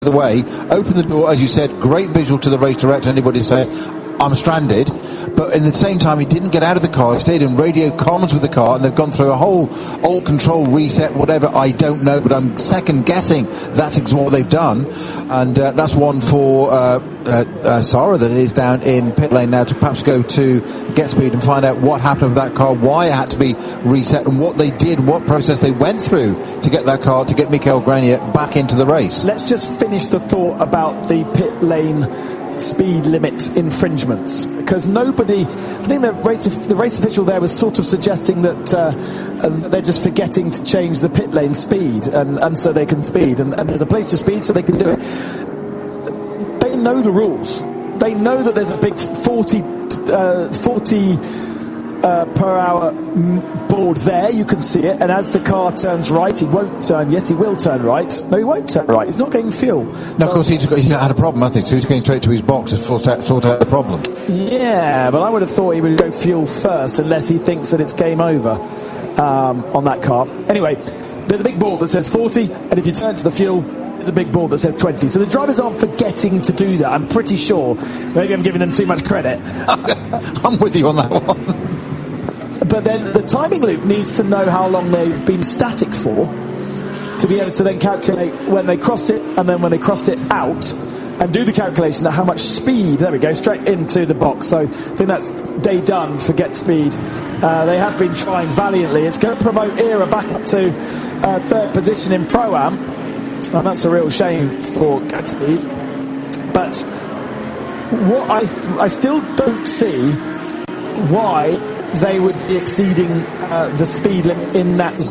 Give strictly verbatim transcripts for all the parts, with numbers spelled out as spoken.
the way, open the door, as you said, great visual to the race director. Anybody say, I'm stranded. But in the same time, he didn't get out of the car. He stayed in radio comms with the car, and they've gone through a whole old control reset, whatever, I don't know, but I'm second guessing that's what they've done. And uh, that's one for uh, uh, uh, Sarah that is down in pit lane now to perhaps go to GetSpeed and find out what happened with that car, why it had to be reset, and what they did, what process they went through to get that car, to get Mikael Grenier back into the race. Let's just finish the thought about the pit lane speed limit infringements, because nobody, I think the race the race official there was sort of suggesting that uh, uh, they're just forgetting to change the pit lane speed, and, and so they can speed, and, and there's a place to speed so they can do it. They know the rules. They know that there's a big forty, uh, forty uh, per hour board there. You can see it, and as the car turns right, he won't turn. Yes, he will turn right. No, he won't turn right. He's not getting fuel. No, of course, he's got, he had a problem, I think, so he's going straight to his box to sort out, sort out the problem. Yeah, but I would have thought he would go fuel first, unless he thinks that it's game over um, on that car. Anyway, there's a big board that says forty, and if you turn to the fuel, there's a big board that says twenty. So the drivers aren't forgetting to do that, I'm pretty sure. Maybe I'm giving them too much credit. I'm with you on that one. But then the timing loop needs to know how long they've been static for, to be able to then calculate when they crossed it, and then when they crossed it out, and do the calculation of how much speed. There we go, straight into the box. So I think that's day done for GetSpeed. Uh, they have been trying valiantly. It's going to promote Era back up to uh, third position in Pro-Am, and that's a real shame for GetSpeed. But what I th- I still don't see why they would be exceeding uh, the speed limit in that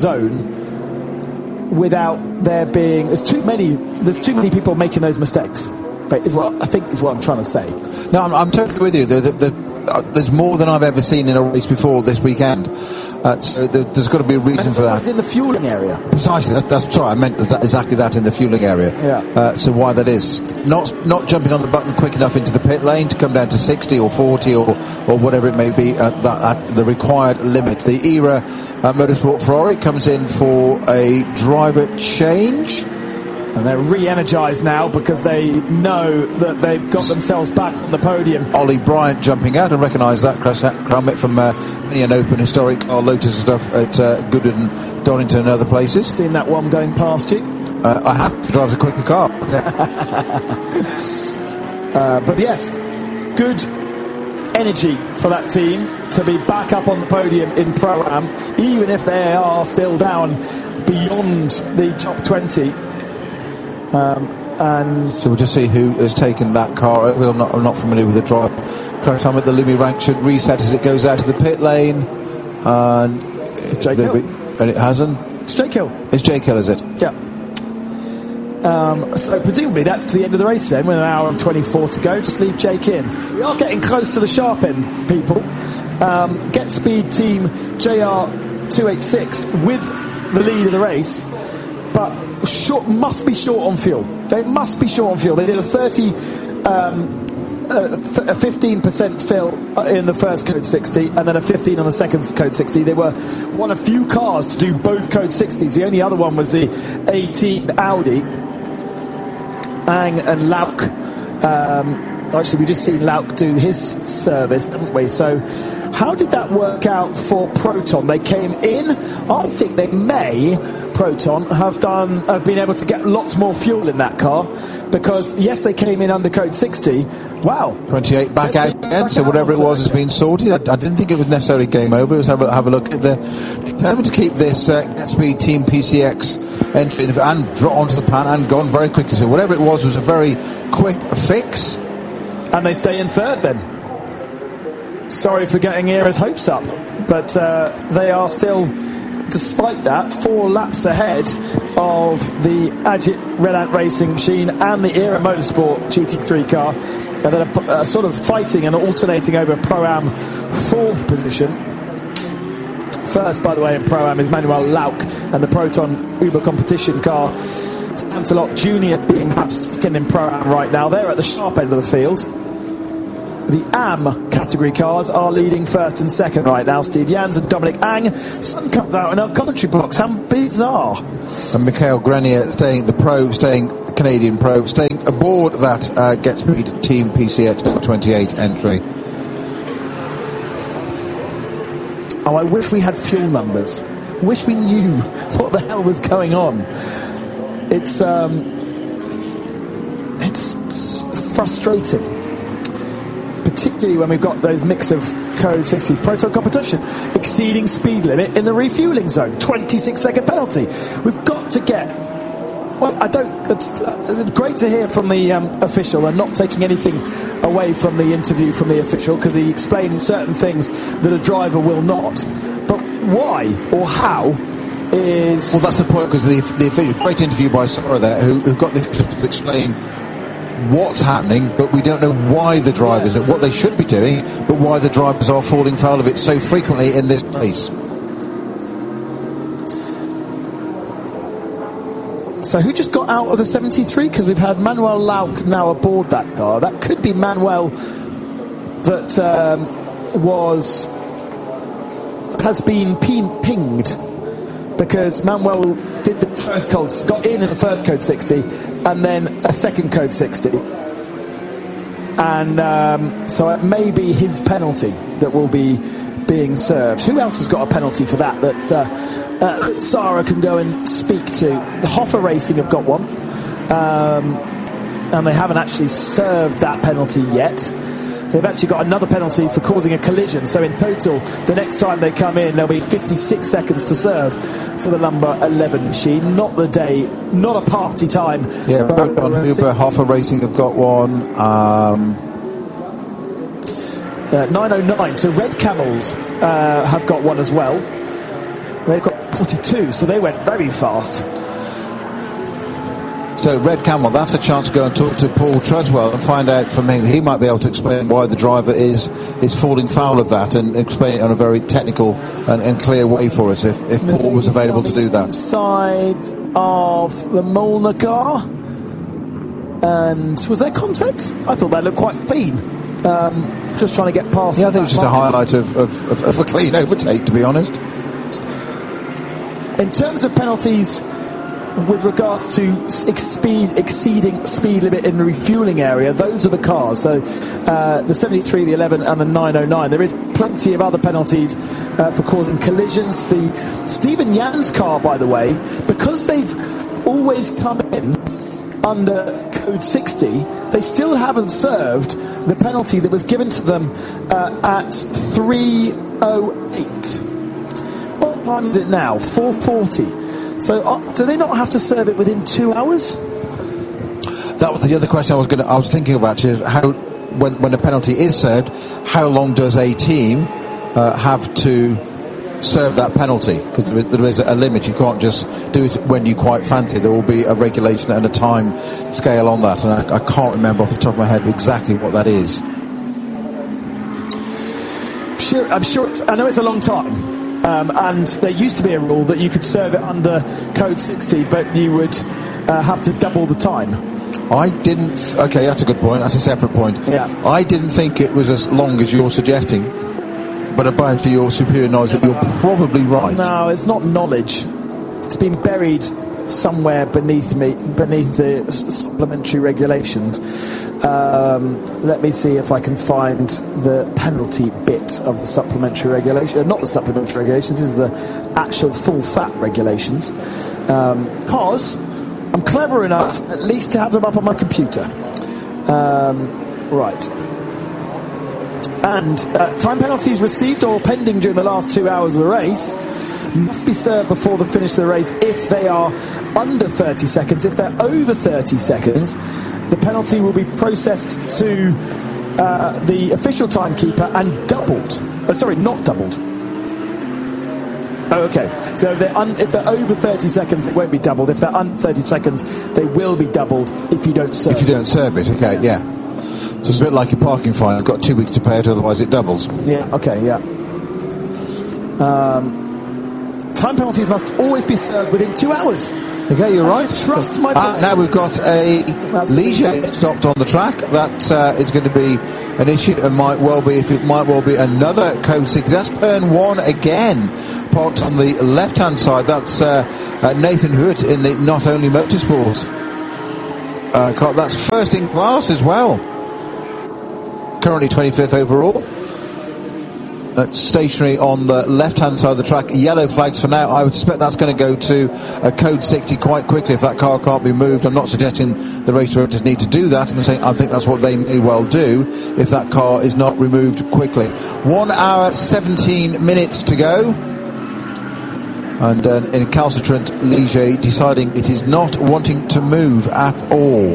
zone without there being there's too many there's too many people making those mistakes. But is what I think is what I'm trying to say. No, I'm, I'm totally with you. The, the, the, uh, there's more than I've ever seen in a race before this weekend. Uh, so there, there's got to be a reason and for that. It's in the fueling area. Precisely. That, that's sorry. I meant that, exactly that in the fueling area. Yeah. Uh, so why that is not not jumping on the button quick enough into the pit lane to come down to sixty or forty or or whatever it may be at, that, at the required limit. The Era uh, Motorsport Ferrari comes in for a driver change. And they're re-energised now because they know that they've got themselves back on the podium. Ollie Bryant jumping out, and recognise that Crummet from uh, many an open historic car, Lotus and stuff at uh, Goodwood, Donington and other places. Seen that one going past you? Uh, I have to drive a quicker car. uh, but yes, good energy for that team to be back up on the podium in Pro-Am, even if they are still down beyond the top twenty. Um, and so we'll just see who has taken that car. I'm not, I'm not familiar with the drive. Correct time at the Lumi rank should reset as it goes out of the pit lane. And, Jake Hill. and it hasn't. It's Jake Hill. It's Jake Hill, is it? Yeah. Um, so presumably that's to the end of the race then, with an hour and twenty-four to go. Just leave Jake in. We are getting close to the sharp end, people. Um, GetSpeed team J R two eighty-six with the lead of the race, but short must be short on fuel. They must be short on fuel. They did a thirty, um, uh, th- a fifteen percent fill in the first Code sixty, and then a fifteen on the second Code sixty. They were one of few cars to do both Code sixties. The only other one was the eighteen Audi. Ang and Lauk. Um, actually, we just seen Lauk do his service, haven't we? So, how did that work out for Proton? They came in. I think they may. Proton have done have been able to get lots more fuel in that car, because yes, they came in under Code sixty. Wow, twenty-eight back out again. So whatever it was has been sorted. I, I didn't think it was necessarily game over. Let's have a, have a look at the determined to keep this uh, GetSpeed Team P C X entry and draw onto the pan and gone very quickly. So whatever it was was a very quick fix, and they stay in third then. Sorry for getting Era's hopes up, but uh, they are still, despite that, four laps ahead of the Agit Red Ant Racing machine and the Era Motorsport G T three car, and that are uh, sort of fighting and alternating over Pro-Am fourth position. First, by the way, in Pro-Am is Manuel Lauk, and the Proton Uber competition car, Santalot Junior being perhaps second in Pro-Am right now. They're at the sharp end of the field. The A M category cars are leading first and second right now. Steve Jans and Dominic Ang. Sun comes out in our commentary box. How bizarre. And Mikael Grenier staying, the pro, staying Canadian Pro, staying aboard that uh, Get Speed Team P C X twenty-eight entry. Oh, I wish we had fuel numbers. Wish we knew what the hell was going on. It's um, it's frustrating, particularly when we've got those mix of Code sixty Proton competition, exceeding speed limit in the refueling zone, twenty-six second penalty. We've got to get. Well, I don't. It's, it's great to hear from the um, official, and not taking anything away from the interview from the official, because he explained certain things that a driver will not. But why or how is... Well, that's the point, because the, the official, great interview by Sarah there, who, who got the official to explain what's happening, but we don't know why the drivers, yeah. what they should be doing, but why the drivers are falling foul of it so frequently in this race. So who just got out of the seventy-three? Because we've had Manuel Lauk now aboard that car. That could be Manuel that um, was has been ping- pinged because Manuel did the first code, got in in the first code sixty, and then a second code sixty. And um, so it may be his penalty that will be being served. Who else has got a penalty for that that, uh, uh, that Sarah can go and speak to? The Hoffa Racing have got one, um, and they haven't actually served that penalty yet. They've actually got another penalty for causing a collision, so in total the next time they come in there'll be fifty-six seconds to serve for the number eleven machine. Not the day, not a party time. Yeah, on Uber, Hoffa Racing have got one. um Uh, nine oh nine, so Red Camels uh, have got one as well. They've got forty-two, so they went very fast. So Red Camel, that's a chance to go and talk to Paul Treswell and find out from him. He might be able to explain why the driver is is falling foul of that, and explain it on a very technical and, and clear way for us, if, if Paul was available to do that. Inside of the Molnar car. And was there contact? I thought that looked quite clean. Um, just trying to get past. Yeah, I think it's just a highlight of, of, of, of a clean overtake, to be honest. In terms of penalties with regards to speed exceeding speed limit in the refueling area, those are the cars. So uh, the seventy-three, the eleven, and the nine oh nine. There is plenty of other penalties uh, for causing collisions. The Stephen Yan's car, by the way, because they've always come in under code sixty, they still haven't served the penalty that was given to them uh, at three oh eight. What time is it now? four forty. So uh, do they not have to serve it within two hours? That was the other question I was going to, I was thinking about, is how, when when a penalty is served, how long does a team uh, have to serve that penalty? Because there, there is a limit. You can't just do it when you quite fancy. There will be a regulation and a time scale on that, and I, I can't remember off the top of my head exactly what that is. Sure, I'm sure. It's, I know it's a long time. Um, and there used to be a rule that you could serve it under code sixty, but you would uh, have to double the time. I didn't... Th- okay, that's a good point. That's a separate point. Yeah. I didn't think it was as long as you're suggesting, but about your superior knowledge that you're probably right. No, it's not knowledge. It's been buried somewhere beneath me, beneath the s- supplementary regulations. Um, let me see if I can find the penalty bit of the supplementary regulation. Uh, not the supplementary regulations, this is the actual full fat regulations. Um, because I'm clever enough at least to have them up on my computer. Um, right. And uh, time penalties received or pending during the last two hours of the race must be served before the finish of the race if they are under thirty seconds. If they're over thirty seconds, the penalty will be processed to uh, the official timekeeper and doubled. Oh, sorry, not doubled. Oh, okay. So if they're, un- if they're over thirty seconds, it won't be doubled. If they're under thirty seconds, they will be doubled if you don't serve it. If you don't serve it, okay, yeah. So it's a bit like a parking fine. You've got two weeks to pay it, otherwise it doubles. Yeah, okay, yeah. Um... Time penalties must always be served within two hours. Okay, you're right. Trust my uh, now we've got a Ligier stopped on the track. That uh, is going to be an issue, and might well be, if it might well be another code sixty. That's turn one again, parked on the left-hand side. That's uh, uh, Nathan Hood in the Not Only Motorsports. uh, car. That's first in class as well. Currently twenty-fifth overall. Uh, stationary on the left-hand side of the track. Yellow flags for now. I would suspect that's going to go to uh, code sixty quite quickly if that car can't be moved. I'm not suggesting the race directors need to do that. I'm saying I think that's what they may well do if that car is not removed quickly. One hour, seventeen minutes to go. And uh, in calcitrant Ligier deciding it is not wanting to move at all.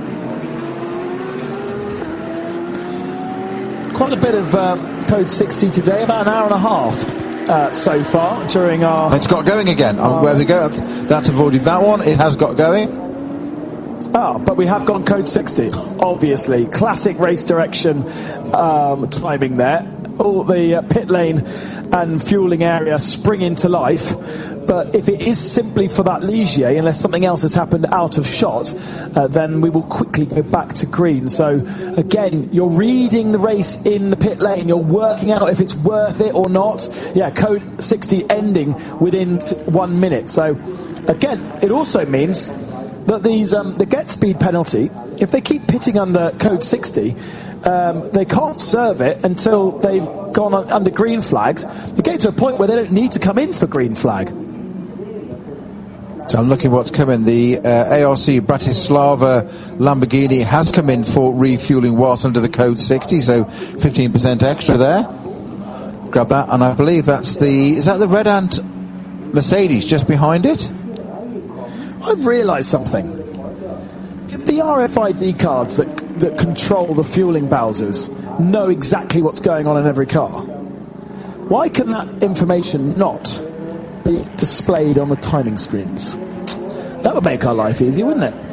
Quite a bit of um, code sixty today, about an hour and a half uh, so far during our... It's got going again. Um, where we go, that's avoided that one. It has got going. Ah, but we have gone code sixty, obviously. Classic race direction um, timing there. All the uh, pit lane and fueling area spring into life. But if it is simply for that Ligier, unless something else has happened out of shot, uh, then we will quickly go back to green. So, again, you're reading the race in the pit lane. You're working out if it's worth it or not. Yeah, code sixty ending within t- one minute. So, again, it also means that these um, the get speed penalty, if they keep pitting under code sixty, um, they can't serve it until they've gone on, under green flags. They get to a point where they don't need to come in for green flag. So I'm looking what's coming. The uh, A R C Bratislava Lamborghini has come in for refueling whilst under the code sixty, so fifteen percent extra there. Grab that, and I believe that's the... Is that the Red Ant Mercedes just behind it? I've realised something. If the R F I D cards that that control the fueling Bowsers know exactly what's going on in every car, why can that information not be displayed on the timing screens? That would make our life easy, wouldn't it?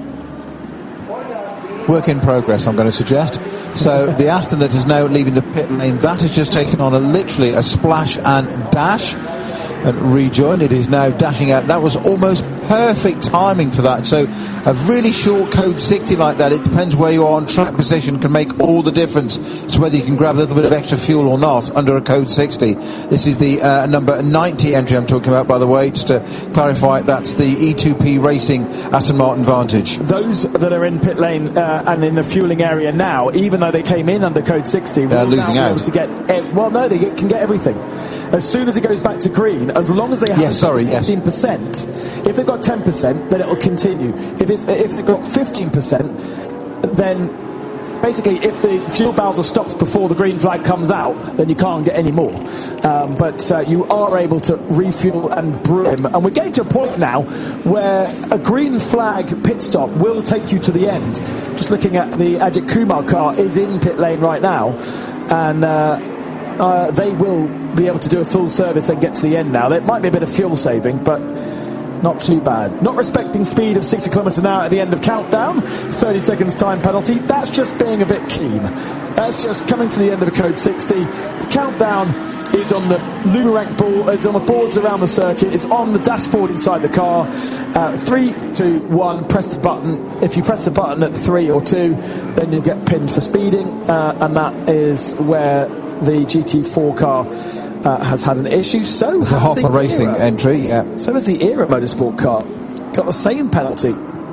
Work in progress, I'm going to suggest. So the Aston that is now leaving the pit lane, that has just taken on a literally a splash and dash and rejoin. It is now dashing out. That was almost perfect timing for that. So a really short code sixty like that, it depends where you are on track position, can make all the difference to whether you can grab a little bit of extra fuel or not under a code sixty. This is the uh, number ninety entry I'm talking about, by the way, just to clarify. That's the E two P Racing Aston Martin Vantage. Those that are in pit lane uh, and in the fueling area now, even though they came in under code sixty, they're losing out. To get ev- well, no, they get, can get everything as soon as it goes back to green. As long as they have yes, sorry, fifteen percent, yes. If they've got ten percent, then it will continue. If it's, if they've got fifteen percent, then basically if the fuel Bowser stops before the green flag comes out, then you can't get any more. Um, but uh, you are able to refuel and brew him. And we're getting to a point now where a green flag pit stop will take you to the end. Just looking at the Ajit Kumar car is in pit lane right now, and uh, uh, they will be able to do a full service and get to the end now. There might be a bit of fuel saving, but not too bad. Not respecting speed of sixty kilometres an hour at the end of countdown. thirty seconds time penalty. That's just being a bit keen. That's just coming to the end of a code sixty. The countdown is on the Lumarank board. It's on the boards around the circuit. It's on the dashboard inside the car. Uh, three, two, one. Press the button. If you press the button at three or two, then you get pinned for speeding, uh, and that is where the G T four car Uh, has had an issue. So the Hoffa Racing Era. entry, yeah. So has the Era Motorsport car. Got the same penalty.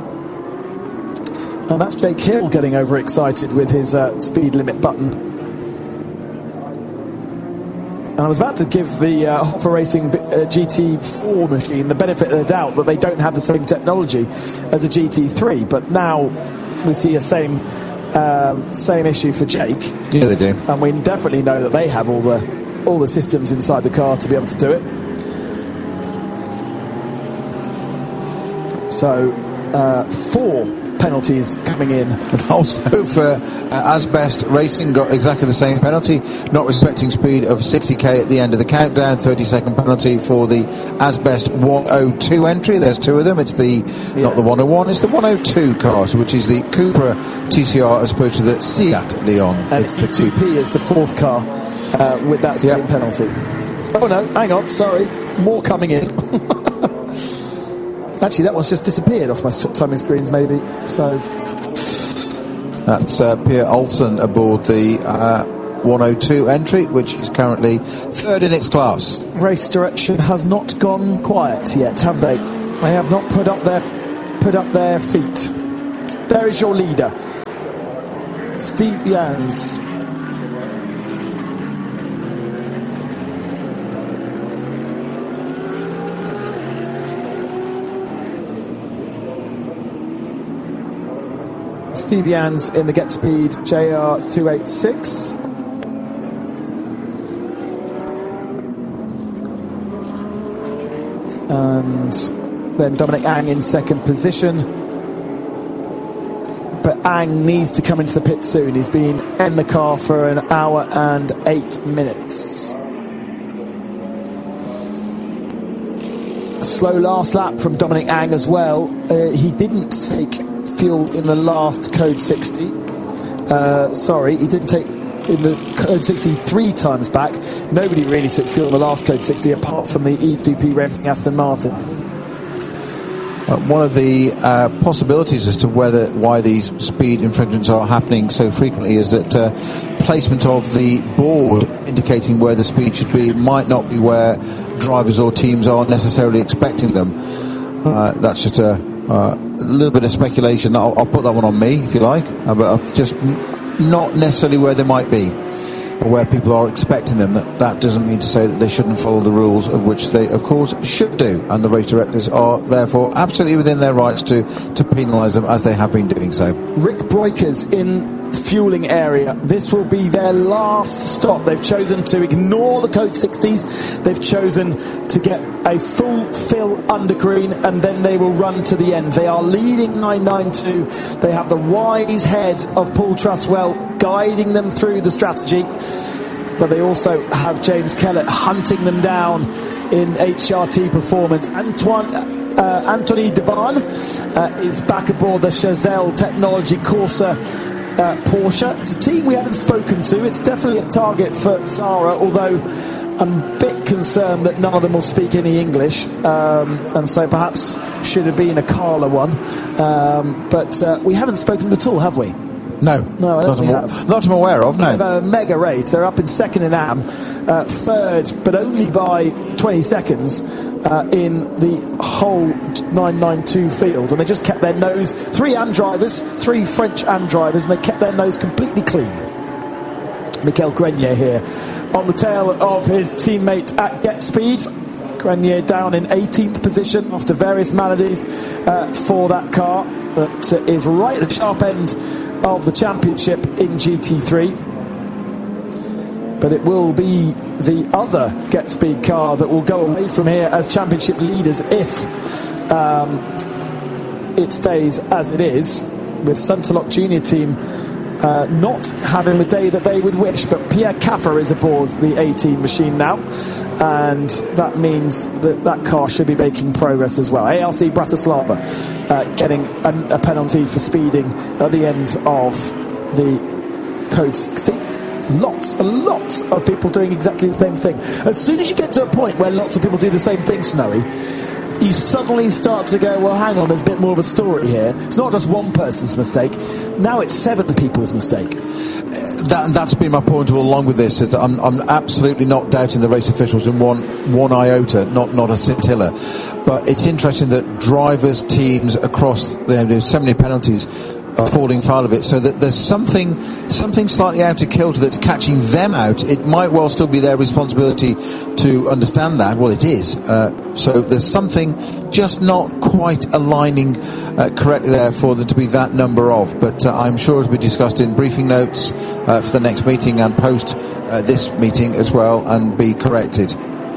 And that's Jake Hill getting overexcited with his uh, speed limit button. And I was about to give the uh, Hoffa Racing uh, G T four machine the benefit of the doubt that they don't have the same technology as a G T three, but now we see a same um, same issue for Jake. Yeah, they do. And we definitely know that they have all the all the systems inside the car to be able to do it. So uh, four penalties coming in. And also for uh, Asbest Racing got exactly the same penalty, not respecting speed of sixty k at the end of the countdown. thirty second penalty for the Asbest one oh two entry. There's two of them. It's the yeah. not the one oh one, it's the one oh two cars, which is the Cupra T C R as opposed to the Seat Leon. And E two P is the fourth car uh, with that same yep. penalty. Oh no, hang on, sorry, more coming in. Actually, that one's just disappeared off my timing screens, maybe. So that's uh, Pierre Olsen aboard the uh, one oh two entry, which is currently third in its class. Race direction has not gone quiet yet, have they? They have not put up their put up their feet. There is your leader, Steve Jans. Steve Jans in the Get Speed J R two eighty-six. And then Dominic Ang in second position. But Ang needs to come into the pit soon. He's been in the car for an hour and eight minutes. A slow last lap from Dominic Ang as well. Uh, he didn't take fuel in the last Code sixty. Uh, sorry, he didn't take in the Code sixty three times back. Nobody really took fuel in the last Code sixty apart from the E two P Racing Aston Martin. Uh, one of the uh, possibilities as to whether why these speed infringements are happening so frequently is that uh, placement of the board indicating where the speed should be might not be where drivers or teams are necessarily expecting them. Uh, that's just a, uh, a little bit of speculation. I'll, I'll put that one on me if you like, uh, but just n- not necessarily where they might be or where people are expecting them. That that doesn't mean to say that they shouldn't follow the rules, of which they of course should do, and the race directors are therefore absolutely within their rights to to penalise them as they have been doing so. Rick Breukers in fueling area. This will be their last stop. They've chosen to ignore the Code sixties. They've chosen to get a full fill undergreen, and then they will run to the end. They are leading nine ninety-two. They have the wise head of Paul Truswell guiding them through the strategy, but they also have James Kellett hunting them down in H R T performance. Antoine uh, Anthony Deban uh, is back aboard the Chazelle Technology Corsa Uh, Porsche. It's a team we haven't spoken to. It's definitely a target for Sarah, although I'm a bit concerned that none of them will speak any English, um, and so perhaps should have been a Carla one. Um, but uh, we haven't spoken at all, have we? No, no, I don't not, think we am, have. not I'm aware of, no. A mega race. They're up in second in A M, uh, third, but only by twenty seconds uh, in the whole nine ninety-two field. And they just kept their nose, three A M drivers, three French A M drivers, and they kept their nose completely clean. Michael Grenier here on the tail of his teammate at Get Speed. Grenier down in eighteenth position after various maladies uh, for that car that uh, is right at the sharp end of the championship in G T three. But it will be the other Get Speed car that will go away from here as championship leaders if um, it stays as it is, with Sunterlock Junior team uh, not having the day that they would wish. But Pierre Caffer is aboard the eighteen machine now, and that means that that car should be making progress as well. A L C Bratislava uh, getting a, a penalty for speeding at the end of the Code sixty. Lots and lots of people doing exactly the same thing. As soon as you get to a point where lots of people do the same thing, Snowy, you suddenly start to go, well, hang on, there's a bit more of a story here. It's not just one person's mistake. Now it's seven people's mistake. That, that's been my point all along with this, is that I'm, I'm absolutely not doubting the race officials in one one iota, not not a scintilla. But it's interesting that drivers, teams across the, there's so many penalties are falling foul of it, so that there's something something slightly out of kilter that's catching them out. It might well still be their responsibility to understand that. Well, it is. Uh, so there's something just not quite aligning uh, correctly there for there to be that number of. But uh, I'm sure, as we discussed in briefing notes uh, for the next meeting and post uh, this meeting as well, and be corrected.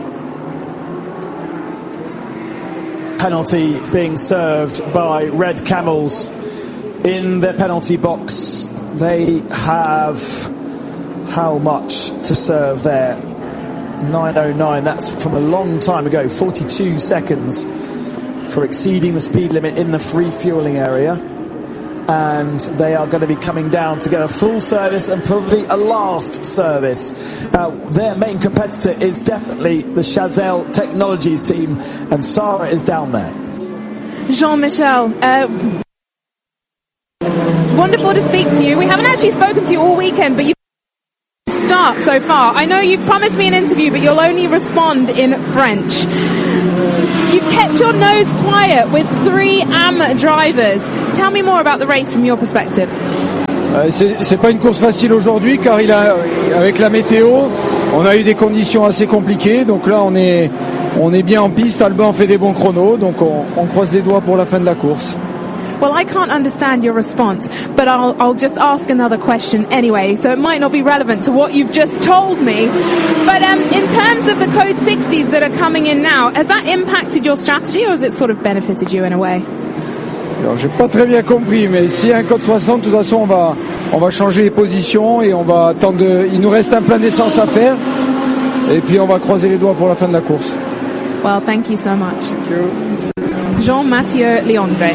Penalty being served by Red Camels in their penalty box. They have how much to serve there? nine oh nine. That's from a long time ago. forty-two seconds for exceeding the speed limit in the free fueling area. And they are going to be coming down to get a full service and probably a last service. Uh, their main competitor is definitely the Chazelle Technologies team, and Sarah is down there. Jean-Michel, uh wonderful to speak to you. We haven't actually spoken to you all weekend, but you start so far. I know you've promised me an interview, but you'll only respond in French. You've kept your nose quiet with three A M drivers. Tell me more about the race from your perspective. Euh, c'est, c'est pas une course facile aujourd'hui car il a, avec la météo, on a eu des conditions assez compliquées. Donc là, on est, on est bien en piste. Albin fait des bons chronos, donc on, on croise les doigts pour la fin de la course. Well, I can't understand your response, but I'll, I'll just ask another question anyway, so it might not be relevant to what you've just told me. But um, in terms of the Code sixties that are coming in now, has that impacted your strategy or has it sort of benefited you in a way? Alors, j'ai pas très bien compris, mais s'il y a un code soixante, de toute façon, on va, on va changer les positions et on va attendre. De, il nous reste un plein d'essence à faire, et puis on va croiser les doigts pour la fin de la course. Well, thank you so much. Thank you. Jean-Mathieu Leondre.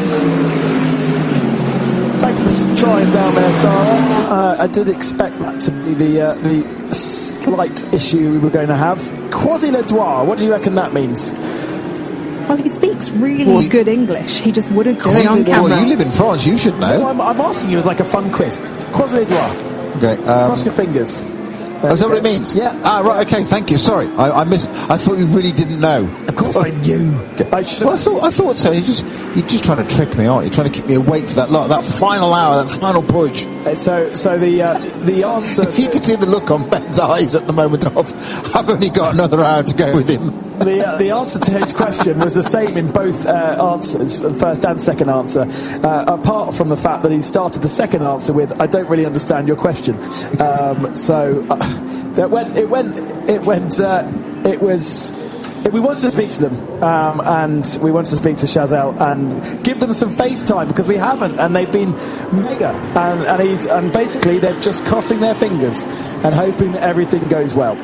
Thanks for trying down there, Sarah. Uh, I did expect that to be the uh, the slight issue we were going to have. Quasi-le-doigt, what do you reckon that means? Well, he speaks really well, good English. He just wouldn't do it on camera. Well, you live in France, you should know. No, I'm, I'm asking you as like a fun quiz. Quasi-le-doigt. Okay, um, Cross your fingers. Oh, is that what it means? Yeah. Ah, right. Okay. Thank you. Sorry, I, I missed. I thought you really didn't know. Of course I knew. Okay. I should. Well, I thought. I thought so. You just. You're just trying to trick me, aren't you? Trying to keep me awake for that lot, that final hour, that final push. So, so the uh, the answer. If you could see the look on Ben's eyes at the moment of, I've only got another hour to go with him. The uh, the answer to his question was the same in both uh, answers, the first and second answer, uh, apart from the fact that he started the second answer with "I don't really understand your question." Um, so uh, that went, it went, it went, uh, it was. We wanted to speak to them, um, and we wanted to speak to Chazelle and give them some FaceTime because we haven't, and they've been mega, and and, he's, and basically they're just crossing their fingers and hoping that everything goes well.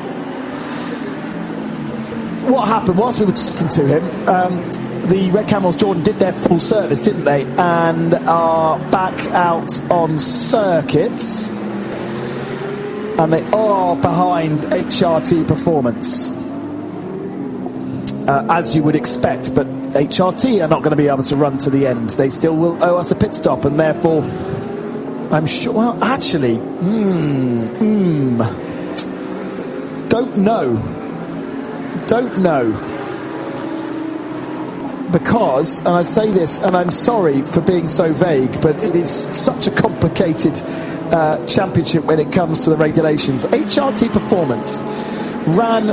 What happened whilst we were talking to him, um, the Red Camels Jordan did their full service, didn't they, and are back out on circuits, and they are behind H R T Performance, uh, as you would expect, but H R T are not going to be able to run to the end. They still will owe us a pit stop, and therefore I'm sure, well actually hmm, hmm, don't know Don't know. Because, and I say this, and I'm sorry for being so vague, but it is such a complicated uh, championship when it comes to the regulations. H R T Performance ran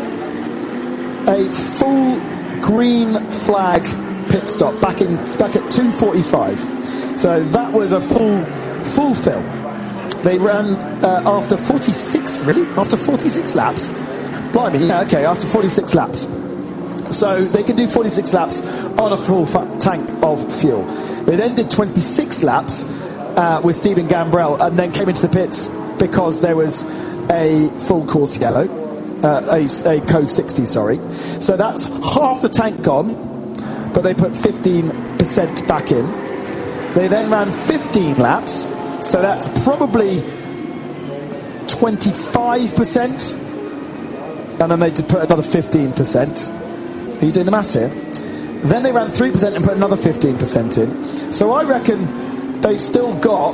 a full green flag pit stop back in back at two forty-five. So that was a full full fill. They ran uh, after forty-six, really? After forty-six laps? Blimey, yeah, okay, after forty-six laps. So they can do forty-six laps on a full fa- tank of fuel. They then did twenty-six laps uh, with Stephen Gambrell and then came into the pits because there was a full course yellow, uh, a, a code sixty, sorry. So that's half the tank gone, but they put fifteen percent back in. They then ran fifteen laps, so that's probably twenty-five percent. And then they did put another fifteen percent. Are you doing the maths here? Then they ran three percent and put another fifteen percent in. So I reckon they've still got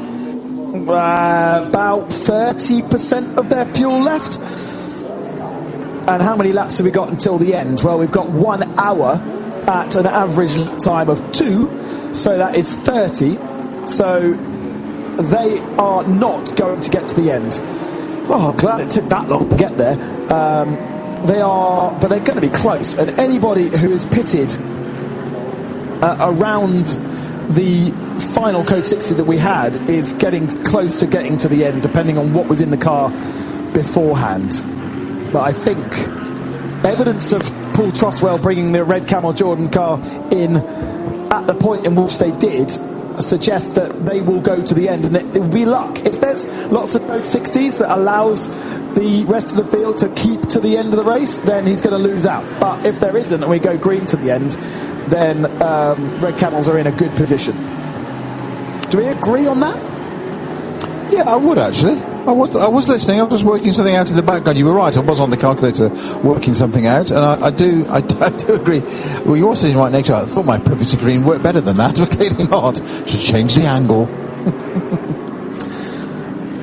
uh, about thirty percent of their fuel left. And how many laps have we got until the end? Well, we've got one hour at an average time of two. So that is thirty. So they are not going to get to the end. Oh, I'm glad it took that long to get there. Um, they are, but they're going to be close. And anybody who is pitted uh, around the final Code sixty that we had is getting close to getting to the end, depending on what was in the car beforehand. But I think evidence of Paul Troswell bringing the Red Camel Jordan car in at the point in which they did suggests that they will go to the end, and it, it will be luck. If there's lots of Code sixties that allows the rest of the field to keep to the end of the race, then he's going to lose out. But if there isn't and we go green to the end, then um, Red Camels are in a good position. Do we agree on that? Yeah, I would actually. I was I was listening. I was just working something out in the background. You were right. I was on the calculator working something out, and I, I do I, I do agree. Well, you were sitting right next to it. I thought my privacy green worked better than that, but clearly not. Should change the angle.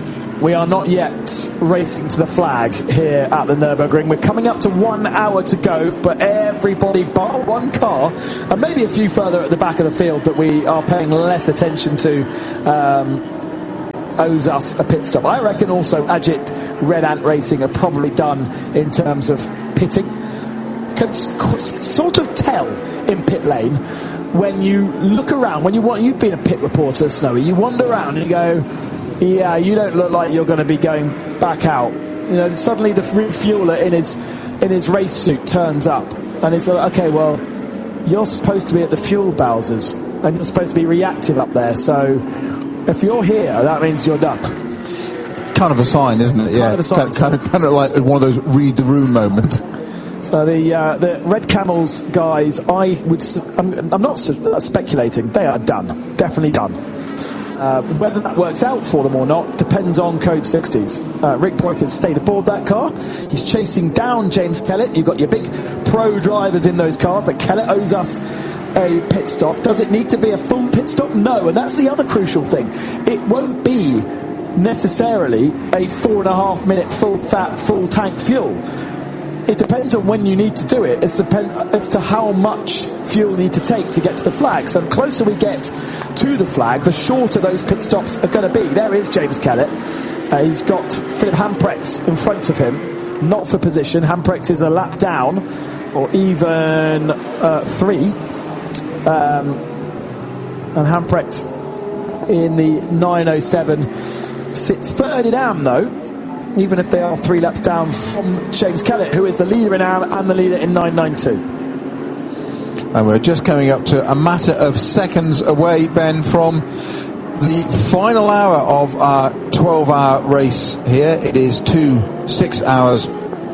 we are not yet racing to the flag here at the Nürburgring. We're coming up to one hour to go, but everybody bar one car, and maybe a few further at the back of the field that we are paying less attention to, um, owes us a pit stop. I reckon also Ajit Red Ant Racing are probably done in terms of pitting. Can s- sort of tell in pit lane when you look around, when you want, you've been a pit reporter, Snowy, you wander around and you go, yeah, you don't look like you're going to be going back out. You know, suddenly the refueler in his in his race suit turns up, and it's like, okay, well, you're supposed to be at the fuel bowsers, and you're supposed to be reactive up there. So if you're here, that means you're done. Kind of a sign, isn't it? Kind Yeah, of a sign, kind, of, kind of kind of like one of those read the room moments. So the uh, the Red Camels guys, I would, I'm, I'm not speculating. They are done, definitely done. Uh, whether that works out for them or not depends on Code sixties. Uh, Rick Broik has stayed aboard that car. He's chasing down James Kellett. You've got your big pro drivers in those cars, but Kellett owes us a pit stop. Does it need to be a full pit stop? No, and that's the other crucial thing. It won't be necessarily a four and a half minute full fat, full tank fuel. It depends on when you need to do it. It's depend as to how much fuel you need to take to get to the flag. So the closer we get to the flag, the shorter those pit stops are going to be. There is James Kellett. Uh, he's got Philip Hamprecht in front of him, not for position. Hamprecht is a lap down, or even uh, three. Um, and Hamprecht in the nine oh seven sits third in A M though. Even if they are three laps down from James Kellett, who is the leader in A M and the leader in nine ninety-two. And we're just coming up to a matter of seconds away, Ben, from the final hour of our twelve hour race here. It is two six hours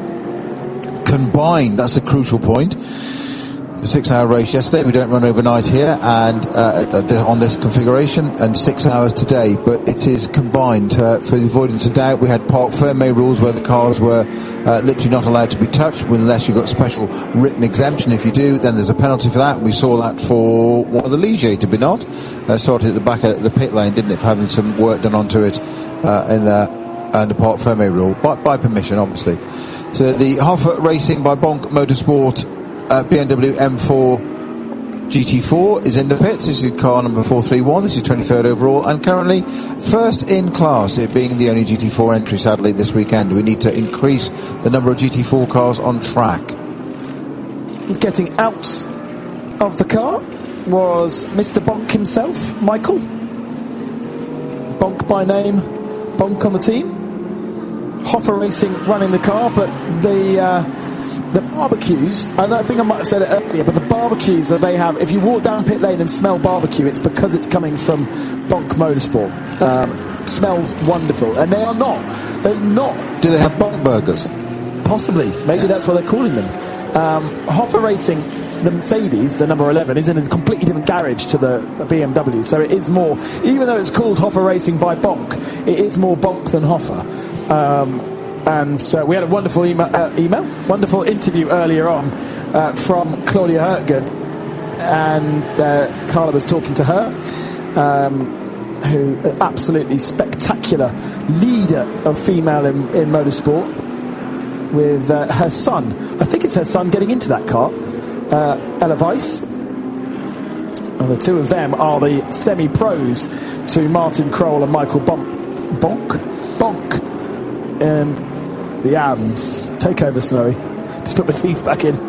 combined. That's a crucial point. A six hour race yesterday. We don't run overnight here and uh, on this configuration, and six hours today, but it is combined. Uh, for the avoidance of doubt, we had Parc Fermé rules where the cars were uh, literally not allowed to be touched unless you've got special written exemption. If you do, then there's a penalty for that. We saw that for one of the Ligier, to be not. Uh, started at the back of the pit lane, didn't it, for having some work done onto it uh, in the, uh, the Parc Fermé rule, by, by permission, obviously. So the Hoffer Racing by Bonk Motorsport Uh, B M W M four G T four is in the pits. This is car number four three one. This is twenty-third overall and currently first in class, it being the only G T four entry sadly this weekend. We need to increase the number of G T four cars on track. Getting out of the car was Mister Bonk himself, Michael. Bonk by name, Bonk on the team. Hoffer Racing running the car, but the uh, the barbecues, and I think I might have said it earlier, but the barbecues that they have, if you walk down pit lane and smell barbecue, it's because it's coming from Bonk Motorsport. Um, smells wonderful, and they are not. They're not. Do they have Bonk burgers? Possibly. Maybe that's what they're calling them. Um, Hoffer Racing, the Mercedes, the number eleven, is in a completely different garage to the, the B M W, so it is more, even though it's called Hoffer Racing by Bonk, it is more Bonk than Hoffer. Um, and uh, we had a wonderful email, uh, email, wonderful interview earlier on uh, from Claudia Hurtgen, and uh, Carla was talking to her, um, who absolutely spectacular leader of female in, in motorsport, with uh, her son. I think it's her son getting into that car, uh, Ella Weiss. And the two of them are the semi-pros to Martin Kroll and Michael Bonk. Bonk? Bonk. Um, the Ams. Take over, Snowy. Just put my teeth back in.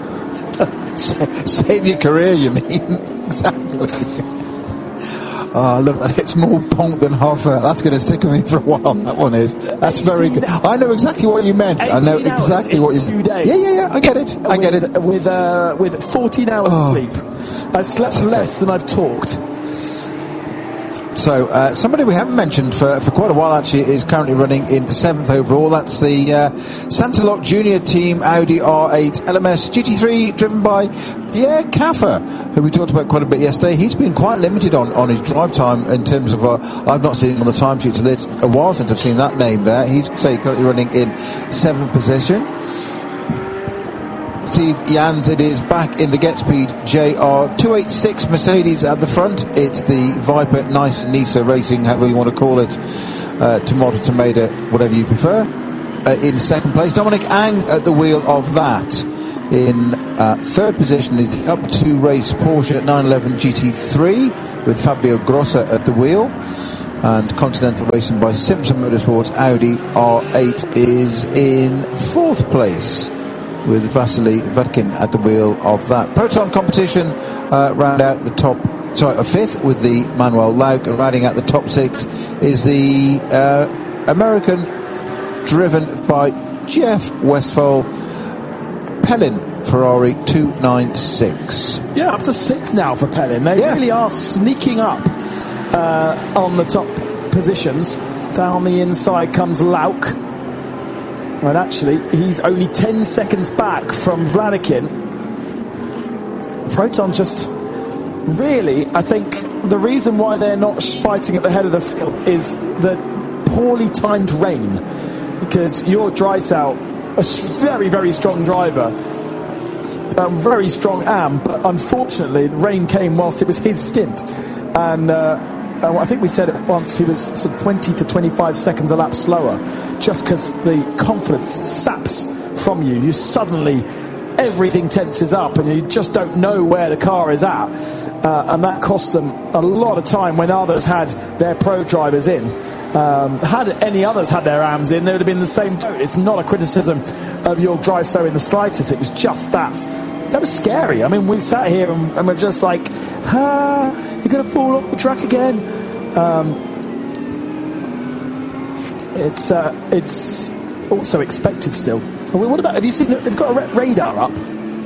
Save your career, you mean? Exactly. Oh, look, it's more Bonk than Hoffer. That's going to stick with me for a while. That one is. That's very good. I know exactly what you meant. I know exactly what you meant. Yeah, yeah, yeah. I get it. I get with, it. With uh, with fourteen hours oh, sleep, I've slept okay. less than I've talked. So uh, somebody we haven't mentioned for, for quite a while actually is currently running in the seventh overall. That's the uh, Santalot Junior Team Audi R eight L M S G T three, driven by Pierre Caffer, who we talked about quite a bit yesterday. He's been quite limited on, on his drive time in terms of, uh, I've not seen him on the timesheet, so it's a while since I've seen that name there. He's say currently running in seventh position. Steve Jans, it is back in the Get Speed J R two eighty-six Mercedes at the front. It's the Viper Nice Nisa Racing, however you want to call it, uh, Tomato Tomato, whatever you prefer. Uh, in second place, Dominic Ang at the wheel of that. In uh, third position is the up two race Porsche nine eleven G T three with Fabio Grossa at the wheel. And Continental Racing by Simpson Motorsports Audi R eight is in fourth place with Vasily Vatkin at the wheel of that. Proton competition uh, round out the top, sorry, a fifth with the Manuel Lauk, and rounding out the top six is the uh, American driven by Jeff Westphal Pellin Ferrari two ninety-six. Yeah, up to sixth now for Pellin. They yeah. really are sneaking up uh, on the top positions. Down the inside comes Lauk. And actually, he's only ten seconds back from Vladikin. Proton just really, I think, the reason why they're not fighting at the head of the field is the poorly timed rain. Because your Drysdale, a very, very strong driver, a very strong am, but unfortunately rain came whilst it was his stint, and uh, I think we said it once, he was sort of twenty to twenty-five seconds a lap slower, just because the confidence saps from you. You suddenly, everything tenses up and you just don't know where the car is at, uh, and that cost them a lot of time when others had their pro drivers in. Um, had any others had their A Ms in, they would have been in the same boat. It's not a criticism of your drive so in the slightest. It was just that. That was scary. I mean, we sat here and, and we're just like, ah, you're going to fall off the track again. Um, it's uh, it's also expected still. What about, have you seen, they've got a ra- radar up?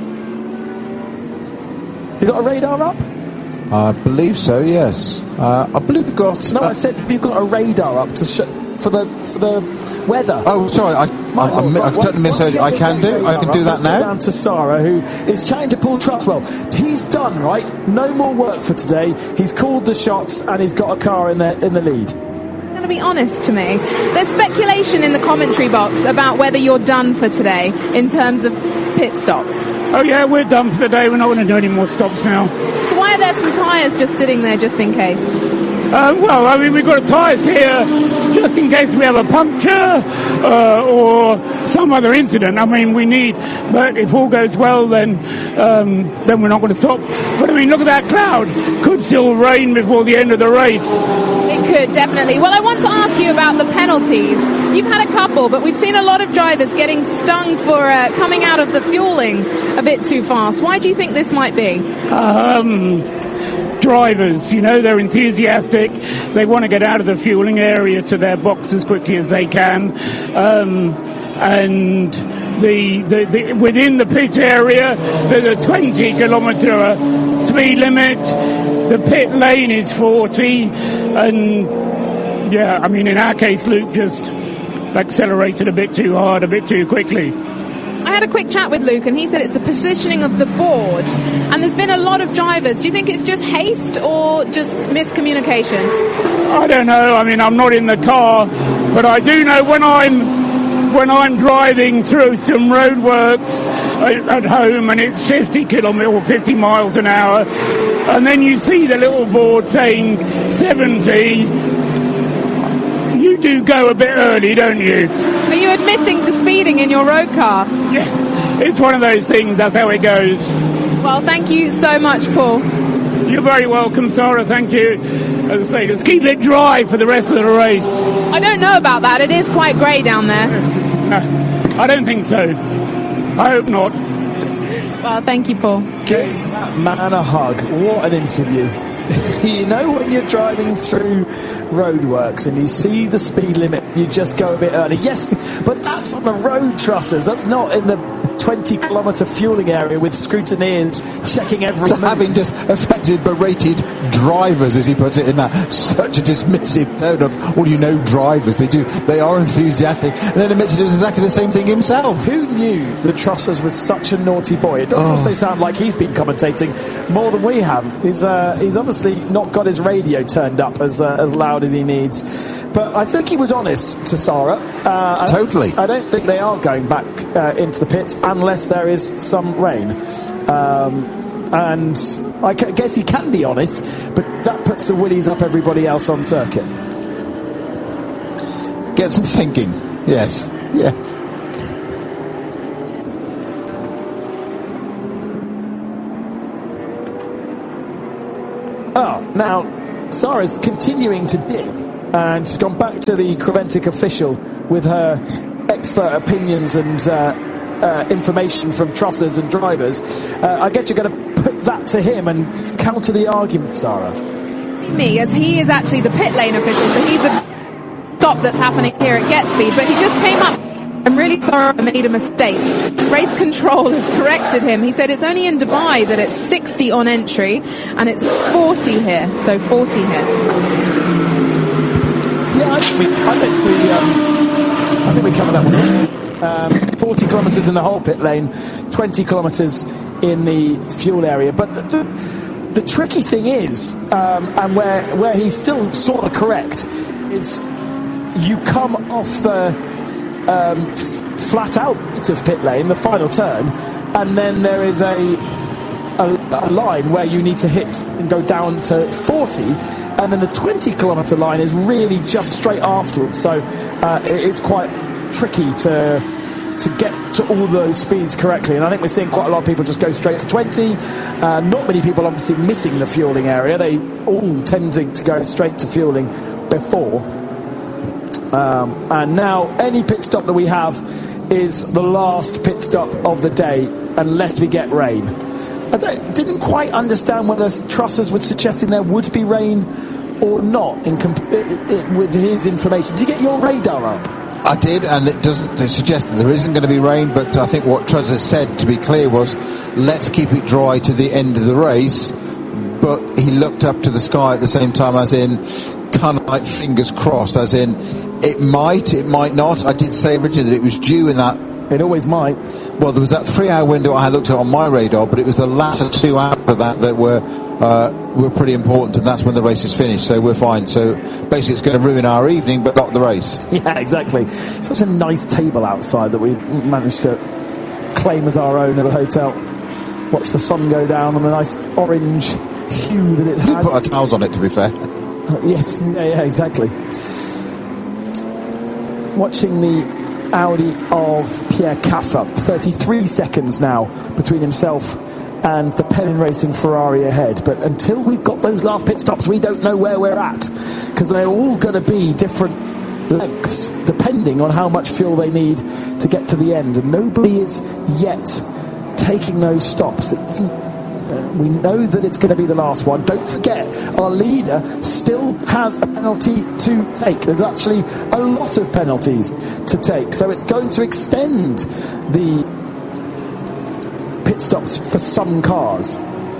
You got a radar up? I believe so, yes. Uh, I believe we've got... No, uh, I said you've got a radar up to sh- for the for the weather. Oh, sorry, I, I, I, I, I totally misheard you. I can do, I can do that now. Down to Sarah, who is chatting to Paul Truxwell. He's done, right? No more work for today. He's called the shots and he's got a car in the in the lead. Going to be honest to me, there's speculation in the commentary box about whether you're done for today in terms of pit stops. Oh yeah, we're done for the day. We're not going to do any more stops now. So why are there some tyres just sitting there just in case? Uh, well, I mean, we've got tyres here just in case we have a puncture uh, or some other incident. I mean, we need, but if all goes well, then um, then we're not going to stop. But I mean, look at that cloud. Could still rain before the end of the race. It could, definitely. Well, I want to ask you about the penalties. You've had a couple, but we've seen a lot of drivers getting stung for uh, coming out of the fueling a bit too fast. Why do you think this might be? Um... Drivers, you know, they're enthusiastic. They want to get out of the fueling area to their box as quickly as they can. Um, and the, the, the within the pit area, there's a twenty kilometre speed limit. The pit lane is forty. And, yeah, I mean, in our case, Luke just accelerated a bit too hard, a bit too quickly. I had a quick chat with Luke and he said it's the positioning of the board, and there's been a lot of drivers. Do you think it's just haste or just miscommunication? I don't know. I mean, I'm not in the car, but I do know when I'm when I'm driving through some roadworks at, at home and it's fifty kilometers or fifty miles an hour, and then you see the little board saying seventy, you do go a bit early, don't you? Are you admitting to speeding in your road car? Yeah, it's one of those things. That's how it goes. Well, thank you so much, Paul. You're very welcome, Sarah. Thank you. As I say, just keep it dry for the rest of the race. I don't know about that. It is quite grey down there. No, I don't think so. I hope not. Well, thank you, Paul. Give that man a hug. What an interview. You know, when you're driving through roadworks and you see the speed limit, you just go a bit early. Yes, but that's on the road trusses. That's not in the twenty kilometre fueling area with scrutineers checking every so move. Having just effectively berated, berated drivers, as he puts it, in that such a dismissive tone of, well, you know, drivers, they do, they are enthusiastic, and then admits he does exactly the same thing himself. Who knew that Trussers was such a naughty boy? It does oh. also sound like he's been commentating more than we have. He's uh, he's obviously not got his radio turned up as uh, as loud as he needs. But I think he was honest to Sarah. Uh, totally. I don't, I don't think they are going back uh, into the pits unless there is some rain. Um, and I guess he can be honest, but that puts the willies up everybody else on circuit. Get some thinking. Yes. Yes. Oh, now Sarah's continuing to dig, and she's gone back to the Creventic official with her expert opinions and uh, uh, information from Trussers and drivers. Uh, I guess you're going to put that to him and counter the argument, Sarah. Me, as he is actually the pit lane official, so he's a stop that's happening here at Getspeed, but he just came up. I'm really sorry I made a mistake. Race control has corrected him. He said it's only in Dubai that it's sixty on entry and it's forty here, so forty here. Yeah, I think we, I think we, um, I think we covered that one. Um, forty kilometres in the whole pit lane, twenty kilometres in the fuel area. But the, the, the tricky thing is, um, and where where he's still sort of correct, is you come off the Um, f- flat out of pit lane, the final turn, and then there is a, a a line where you need to hit and go down to forty, and then the twenty kilometre line is really just straight afterwards. So uh, it, it's quite tricky to to get to all those speeds correctly, and I think we're seeing quite a lot of people just go straight to twenty. Uh, not many people obviously missing the fueling area. They all tending to go straight to fueling before. Um, and now any pit stop that we have is the last pit stop of the day unless we get rain. I don't, didn't quite understand whether Trussers was suggesting there would be rain or not in comp- it, it, with his information. Did you get your radar up? I did, and it doesn't suggest that there isn't going to be rain, but I think what Trussers said, to be clear, was let's keep it dry to the end of the race. But he looked up to the sky at the same time, as in, kind of like fingers crossed, as in, it might, it might not. I did say originally that it was due in that. It always might. Well, there was that three-hour window I had looked at on my radar, but it was the latter two hours of that that were uh, were pretty important, and that's when the race is finished. So we're fine. So basically, it's going to ruin our evening, but not the race. Yeah, exactly. Such a nice table outside that we managed to claim as our own at the hotel. Watch the sun go down on the nice orange hue that it had. We put our towels on it, to be fair. Yes, yeah, yeah, exactly. Watching the Audi of Pierre Caffa, thirty-three seconds now between himself and the Pennin Racing Ferrari ahead. But until we've got those last pit stops, we don't know where we're at, because they're all going to be different lengths depending on how much fuel they need to get to the end. And nobody is yet taking those stops. It isn't. We know that it's going to be the last one. Don't forget, our leader still has a penalty to take. There's actually a lot of penalties to take. So it's going to extend the pit stops for some cars.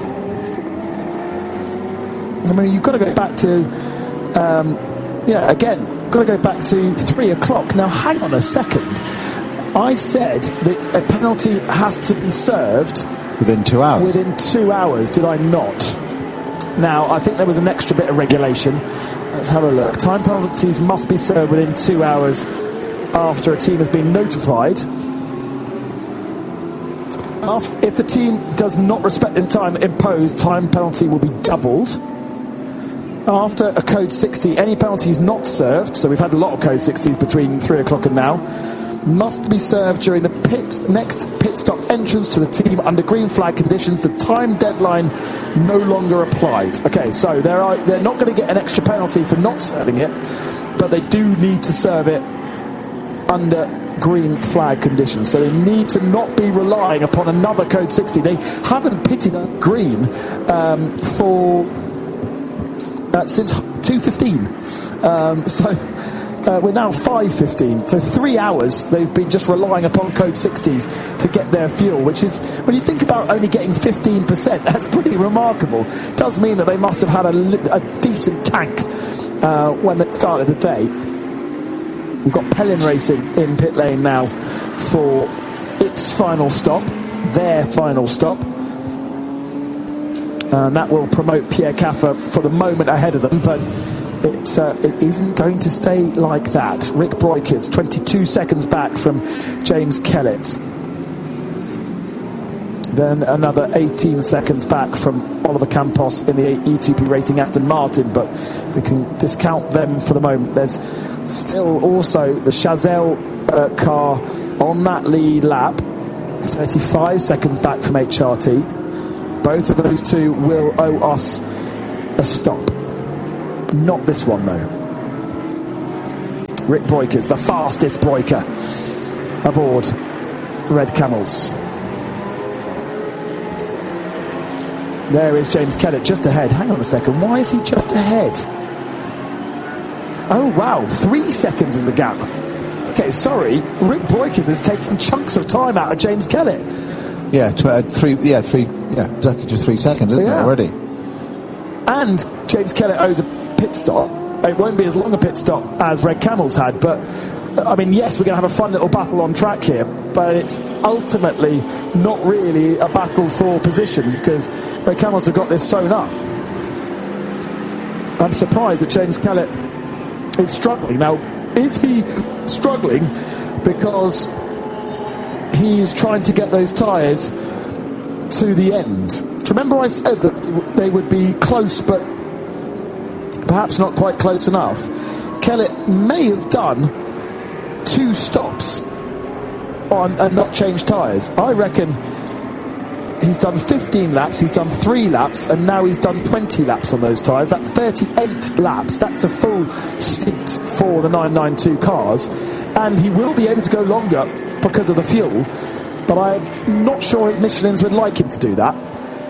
I mean, you've got to go back to, um, yeah, again, got to go back to three o'clock. Now, hang on a second. I said that a penalty has to be served within two hours. Within two hours, did I not? Now, I think there was an extra bit of regulation. Let's have a look. Time penalties must be served within two hours after a team has been notified. After, if the team does not respect the time imposed, time penalty will be doubled. After a code sixty, any penalties not served, so we've had a lot of code sixties between three o'clock and now, must be served during the pit next pit stop entrance to the team under green flag conditions. The time deadline no longer applied. Okay, so they're, are, they're not going to get an extra penalty for not serving it, but they do need to serve it under green flag conditions. So they need to not be relying upon another code sixty. They haven't pitted on green um, for uh, since two fifteen. Um, so Uh, we're now five fifteen, so three hours they've been just relying upon Code sixties to get their fuel, which is, when you think about only getting fifteen percent, that's pretty remarkable. It does mean that they must have had a, li- a decent tank uh, when they started the day. We've got Pellin Racing in pit lane now for its final stop, their final stop. And that will promote Pierre Caffer for the moment ahead of them, but It, uh, it isn't going to stay like that. Rick Broikers, twenty-two seconds back from James Kellett. Then another eighteen seconds back from Oliver Campos in the E two P Racing Aston Martin, but we can discount them for the moment. There's still also the Chazelle uh, car on that lead lap, thirty-five seconds back from H R T. Both of those two will owe us a stop. Not this one, though. Rick Broikers, the fastest Broiker aboard Red Camels. There is James Kellett just ahead. Hang on a second, why is he just ahead? Oh, wow, three seconds is the gap. Okay, sorry, Rick Broikers is taking chunks of time out of James Kellett. Yeah, tw- uh, three, yeah, three, yeah, exactly just three seconds, isn't yeah. it, already? And James Kellett owes a pit stop. It won't be as long a pit stop as Red Camels had, but I mean, yes, we're going to have a fun little battle on track here, but it's ultimately not really a battle for position because Red Camels have got this sewn up. I'm surprised that James Kellett is struggling. Now, is he struggling because he's trying to get those tyres to the end? Do you remember I said that they would be close, but perhaps not quite close enough? Kellett may have done two stops on and not changed tyres. I reckon he's done fifteen laps, he's done three laps, and now he's done twenty laps on those tyres. That's thirty-eight laps. That's a full stint for the nine ninety-two cars. And he will be able to go longer because of the fuel, but I'm not sure if Michelins would like him to do that.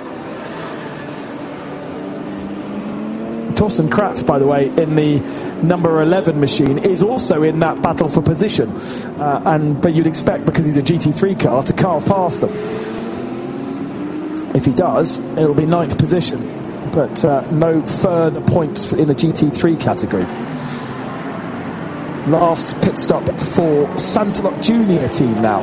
Torsten Kratz, by the way, in the number eleven machine, is also in that battle for position. Uh, and but you'd expect, because he's a G T three car, to carve past them. If he does, it'll be ninth position. But uh, no further points in the G T three category. Last pit stop for Santalot Junior team now.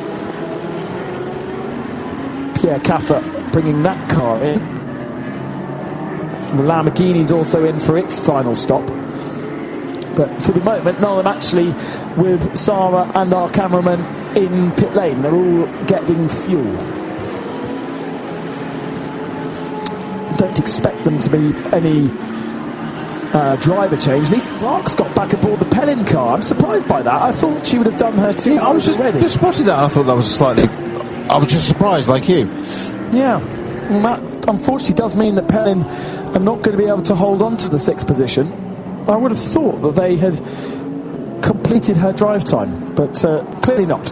Pierre Caffer bringing that car in. The Lamborghini's also in for its final stop. But for the moment, none of them actually with Sarah and our cameraman in pit lane. They're all getting fuel. Don't expect them to be any uh, driver change. Lisa Clark's got back aboard the Pellin car. I'm surprised by that. I thought she would have done her too. Yeah, I was just, just spotted that. I thought that was slightly... I was just surprised, like you. Yeah. Well, that unfortunately does mean that Pellin are not going to be able to hold on to the sixth position. I would have thought that they had completed her drive time, but uh, clearly not.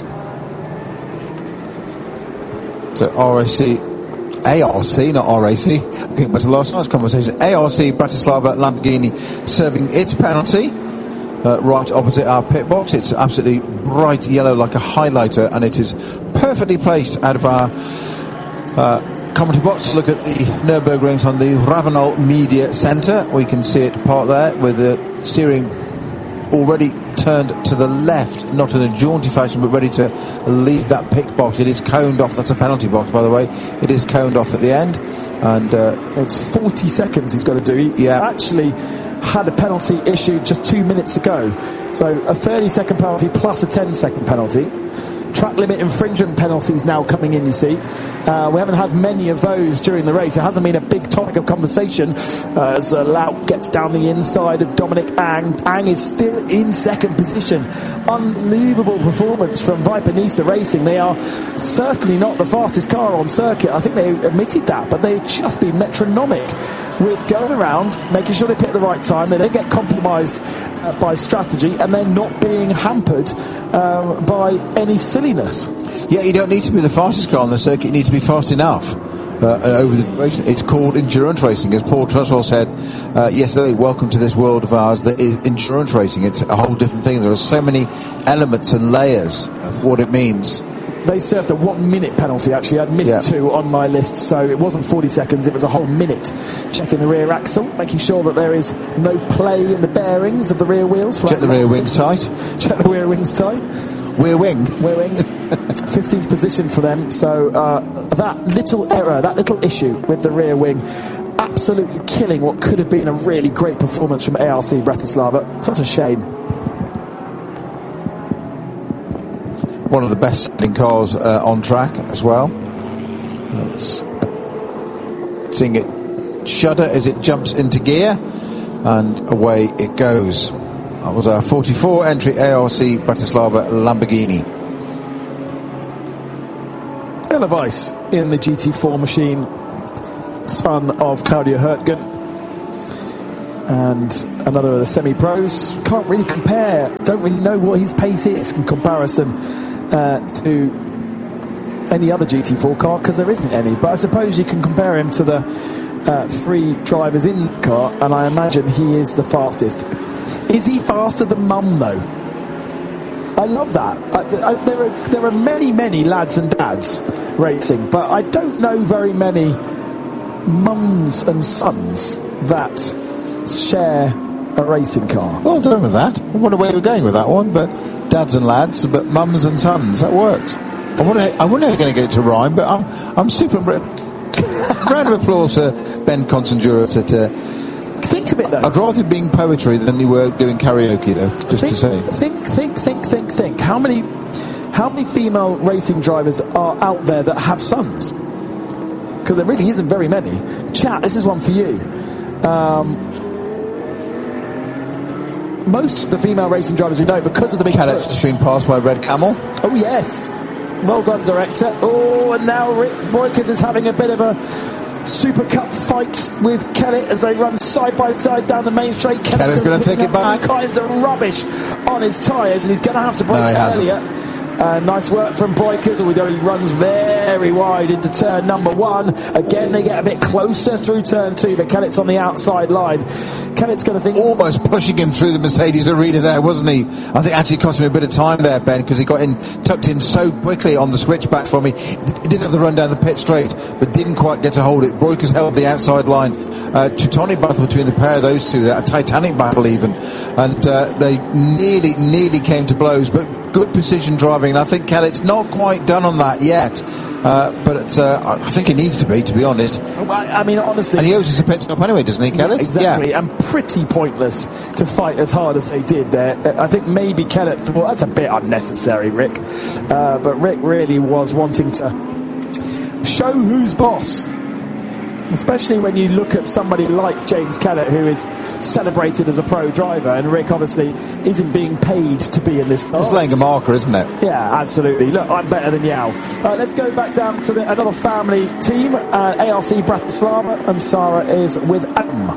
So R A C, A R C, not R A C. I think back to last night's conversation. A R C Bratislava Lamborghini serving its penalty uh, right opposite our pit box. It's absolutely bright yellow like a highlighter, and it is perfectly placed out of our uh, commentary box. Look at the Nürburgrings on the Ravenel Media Centre. We can see it part there with the steering already turned to the left, not in a jaunty fashion, but ready to leave that pit box. It is coned off. That's a penalty box, by the way. It is coned off at the end, and uh, it's forty seconds he's got to do. He yeah. actually had a penalty issued just two minutes ago, so a thirty second penalty plus a ten second penalty. Track limit infringement penalties now coming in, you see. Uh, we haven't had many of those during the race. It hasn't been a big topic of conversation uh, as uh, Laut gets down the inside of Dominic Ang. Ang is still in second position. Unbelievable performance from Viper Nisa Racing. They are certainly not the fastest car on circuit. I think they admitted that, but they've just been metronomic with going around, making sure they pick the right time. They don't get compromised uh, by strategy, and they're not being hampered um, by any silliness. Yeah, you don't need to be the fastest car on the circuit. You need to be fast enough. uh, over the duration. It's called endurance racing, as Paul Truswell said uh, yesterday. Welcome to this world of ours that is endurance racing. It's a whole different thing. There are so many elements and layers of what it means. They served a one-minute penalty, actually. I had missed yeah. two on my list, so it wasn't forty seconds, it was a whole minute. Checking the rear axle, making sure that there is no play in the bearings of the rear wheels. Check the rear wings tight. Check the rear wings tight. Rear wing. Rear wing. fifteenth position for them, so uh, that little error, that little issue with the rear wing, absolutely killing what could have been a really great performance from A R C Bratislava. Such a shame. One of the best selling cars uh, on track as well. It's seeing it shudder as it jumps into gear, and away it goes. That was our forty-four entry A R C Bratislava Lamborghini. Ella Weiss in the G T four machine, son of Claudia Hurtgen, and another of the semi-pros. Can't really compare, don't really know what his pace is in comparison uh, to any other G T four car, because there isn't any, but I suppose you can compare him to the uh, three drivers in the car, and I imagine he is the fastest. Is he faster than Mum, though? I love that. I, I, there are there are many, many lads and dads racing, but I don't know very many mums and sons that share a racing car. Well done with that. I wonder where you're going with that one, but dads and lads, but mums and sons, that works. I wonder, I wonder how you're going to get it to rhyme, but I'm, I'm super... Round of applause for Ben Consanduras at... Uh, Think of it, though. I'd rather it being poetry than you were doing karaoke, though, just think, to say. Think, think, think, think, think. How many, how many female racing drivers are out there that have sons? Because there really isn't very many. Chat, this is one for you. Um, most of the female racing drivers we know, because of the big Callet's just been passed by Red Camel. Oh, yes. Well done, director. Oh, and now Rick Boykins is having a bit of a Super Cup fight with Kellett as they run side by side down the main straight. Kellett's going to take it back. All kinds of rubbish on his tyres, and he's going to have to brake no, earlier. Uh, nice work from Boykins, although he runs very wide into turn number one. Again, they get a bit closer through turn two, but Kellett's on the outside line. Kellett's going to think... Almost pushing him through the Mercedes arena there, wasn't he? I think actually it cost him a bit of time there, Ben, because he got in, tucked in so quickly on the switchback from me. He didn't have the run down the pit straight, but didn't quite get to hold it. Boykins held the outside line. Uh, Teutonic battle between the pair of those two, a titanic battle even. And uh, they nearly, nearly came to blows, but good precision driving, and I think Kellett's not quite done on that yet, uh, but uh, I think he needs to be, to be honest. I mean, honestly... And he owes us a pit stop anyway, doesn't he, Kellett? Yeah, exactly, yeah. And pretty pointless to fight as hard as they did there. I think maybe Kellett thought, that's a bit unnecessary, Rick. Uh, but Rick really was wanting to show who's boss. Especially when you look at somebody like James Kellett, who is celebrated as a pro driver, and Rick obviously isn't being paid to be in this car. It's laying a marker, isn't it? Yeah, absolutely. Look, I'm better than Yao. Uh, let's go back down to the, another family team, uh, A R C Bratislava, and Sarah is with Adam.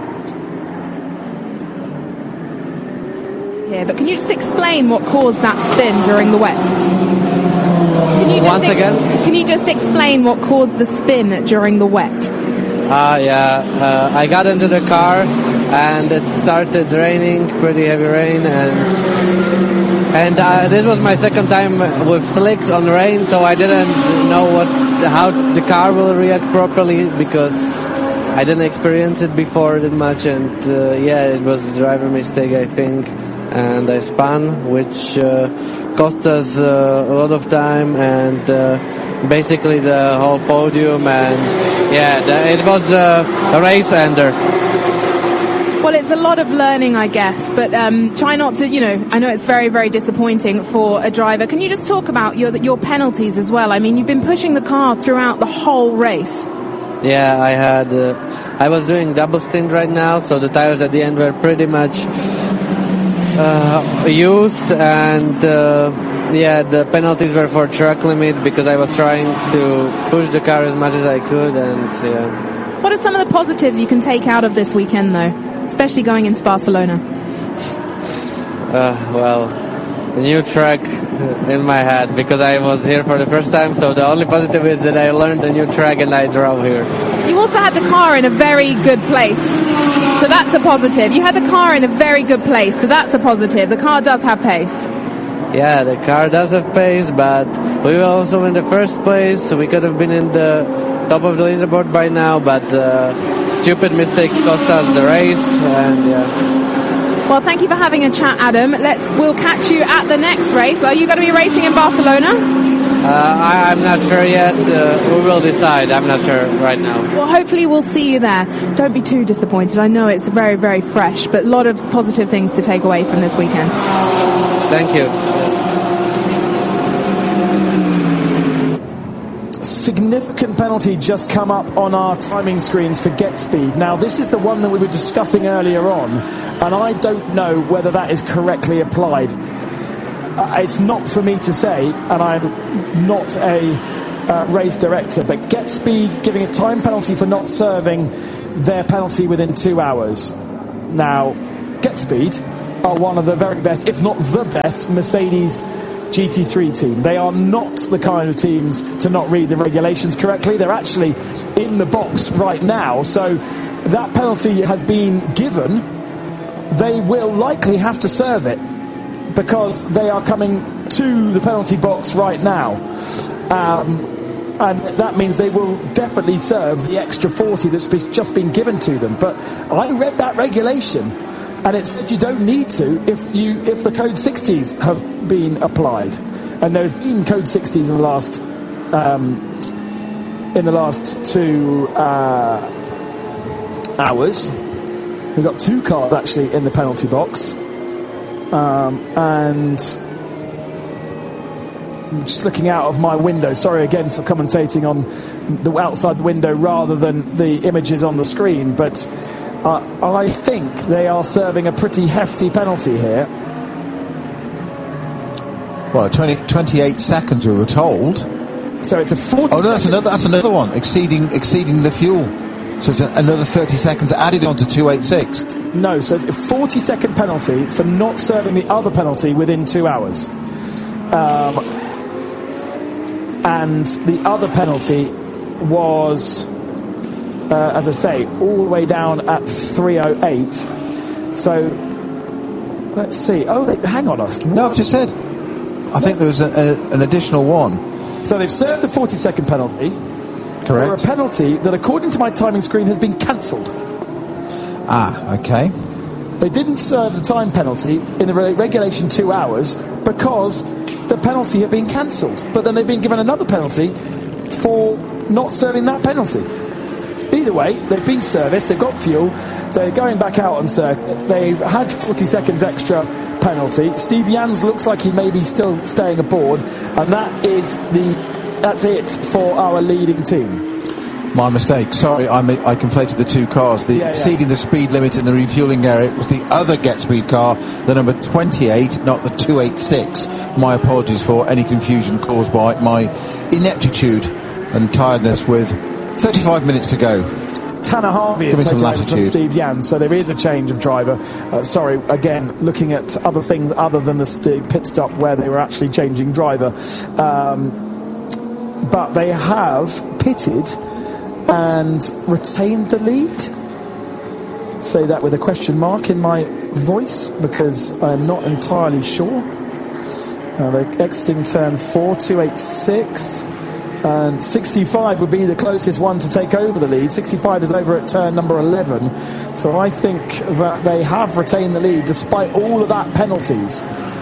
Yeah, but can you just explain what caused that spin during the wet? Can you just Once ex- again? Can you just explain what caused the spin during the wet? Ah, uh, yeah. Uh, I got into the car and it started raining, pretty heavy rain, and and uh, this was my second time with slicks on rain, so I didn't know what how the car will react properly because I didn't experience it before that much, and uh, yeah, it was a driver mistake, I think, and I spun, which uh, cost us uh, a lot of time and uh, basically the whole podium, and yeah, the, it was uh, a race ender. Well, it's a lot of learning, I guess, but um, try not to, you know, I know it's very, very disappointing for a driver. Can you just talk about your your penalties as well? I mean, you've been pushing the car throughout the whole race. Yeah, I had, uh, I was doing double stint right now, so the tires at the end were pretty much uh, used, and uh, yeah, the penalties were for track limit because I was trying to push the car as much as I could, and yeah. What are some of the positives you can take out of this weekend, though, especially going into Barcelona? Uh, well, a new track in my head because I was here for the first time. So the only positive is that I learned a new track and I drove here. You also had the car in a very good place, so that's a positive. You had the car in a very good place, so that's a positive. The car does have pace. Yeah, the car does have pace, but we were also in the first place, so we could have been in the top of the leaderboard by now, but uh, stupid mistakes cost us the race, and yeah. Well, thank you for having a chat, Adam. Let's we'll catch you at the next race. Are you going to be racing in Barcelona? Uh, I, I'm not sure yet. Uh, we will decide. I'm not sure right now. Well, hopefully we'll see you there. Don't be too disappointed. I know it's very, very fresh, but a lot of positive things to take away from this weekend. Thank you. Significant penalty just come up on our timing screens for Get Speed. Now, this is the one that we were discussing earlier on, and I don't know whether that is correctly applied. Uh, it's not for me to say, and I'm not a uh, race director, but Get Speed giving a time penalty for not serving their penalty within two hours. Now, Get Speed are one of the very best, if not the best, Mercedes G T three team. They are not the kind of teams to not read the regulations correctly. They're actually in the box right now, so that penalty has been given. They will likely have to serve it because they are coming to the penalty box right now, um, and that means they will definitely serve the extra forty that's just been given to them. But I read that regulation, and it said you don't need to if you if the code sixties have been applied, and there's been code sixties in the last um, in the last two uh, hours. We've got two cars actually in the penalty box, um, and I'm just looking out of my window. Sorry again for commentating on the outside window rather than the images on the screen, but Uh, I think they are serving a pretty hefty penalty here. Well, twenty, twenty-eight seconds we were told. So it's a forty. Oh no, that's another, that's another one, exceeding exceeding the fuel. So it's a, another thirty seconds added on to two eighty-six. No, so it's a forty second penalty for not serving the other penalty within two hours. Um, and the other penalty was, Uh, as I say, all the way down at three oh eight. So, let's see. Oh, they, hang on us. No, I've just said. I think there was a, a, an additional one. So they've served a forty second penalty. Correct. For a penalty that, according to my timing screen, has been cancelled. Ah, okay. They didn't serve the time penalty in the re- regulation two hours because the penalty had been cancelled. But then they've been given another penalty for not serving that penalty. Either way, they've been serviced, they've got fuel, they're going back out on circuit, they've had forty seconds extra penalty. Steve Jans looks like he may be still staying aboard, and that is the that's it for our leading team. My mistake. Sorry, I I conflated the two cars. The yeah, exceeding yeah. the speed limit in the refueling area was the other Get Speed car, the number twenty-eight, not the two eighty-six. My apologies for any confusion caused by my ineptitude and tiredness with thirty-five minutes to go. Tanner Harvey is taking over from Steve Jans, so there is a change of driver. Uh, sorry, again, looking at other things other than the, the pit stop where they were actually changing driver. Um, but they have pitted and retained the lead. Say that with a question mark in my voice because I'm not entirely sure. Uh, they're exiting turn four, two eighty-six. And sixty-five would be the closest one to take over the lead. sixty-five is over at turn number eleven. So I think that they have retained the lead despite all of that penalties.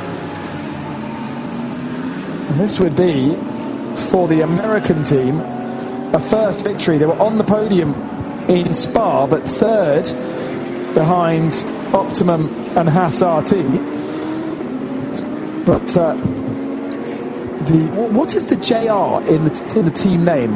And this would be, for the American team, a first victory. They were on the podium in Spa, but third behind Optimum and Haas R T. But... Uh, The, what is the J R in the in the team name?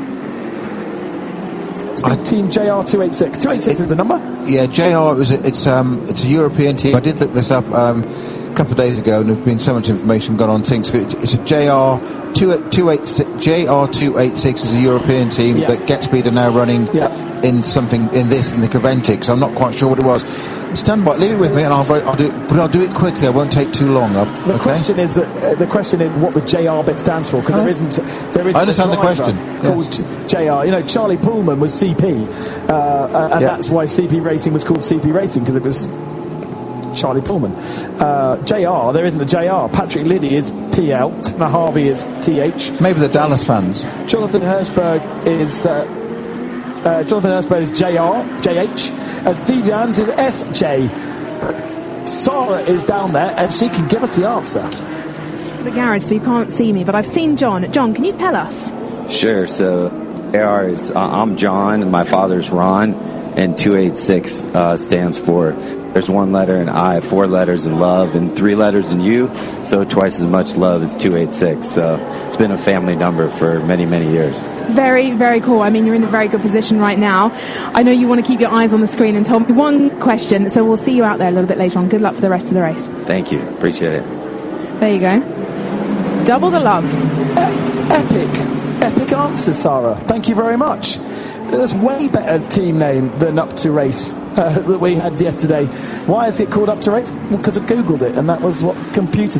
It's been Team J R two eighty-six. two eighty-six is the number? Yeah, J R is a, it's um it's a European team. I did look this up um, a couple of days ago, and there's been so much information gone on things. It's a J R two eighty-six. J R two eighty-six is a European team yeah. that Get Speed are now running yeah. in something in this in the Creventic. So I'm not quite sure what it was. Stand by, leave it with me, and I'll, vote, I'll do it, but I'll do it quickly. I won't take too long. The okay? question is that uh, the question is what the J R bit stands for, because oh. there isn't there isn't I understand a the question. called Yes. J R. You know, Charlie Pullman was C P, uh, uh, and yeah. that's why C P Racing was called C P Racing, because it was Charlie Pullman. Uh, J R, there isn't a J R. Patrick Liddy is P L. Techna Harvey is T H. Maybe the Dallas fans. Jonathan Hirschberg is uh, uh, Jonathan Hirschberg is J R, J H, and Steve Jans is S J. Sarah is down there, and she can give us the answer. The garage, so you can't see me, but I've seen John. John, can you tell us? Sure. So, A R is uh, I'm John, and my father's Ron, and two eighty-six uh, stands for. There's one letter in I, four letters in love, and three letters in U. So twice as much love as two eighty-six. So it's been a family number for many, many years. Very, very cool. I mean, you're in a very good position right now. I know you want to keep your eyes on the screen and told me one question, so we'll see you out there a little bit later on. Good luck for the rest of the race. Thank you. Appreciate it. There you go. Double the love. E- epic. Epic answer, Sarah. Thank you very much. That's way better team name than Up to Race uh, that we had yesterday. Why is it called Up to Race? Well, because I googled it, and that was what computer